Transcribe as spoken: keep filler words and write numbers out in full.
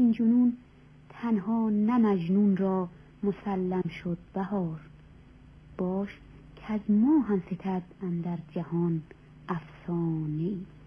این جنون تنها نه مجنون را مسلم شد بهار. باش که از ما هم فتد اندر جهان افسانه‌ای.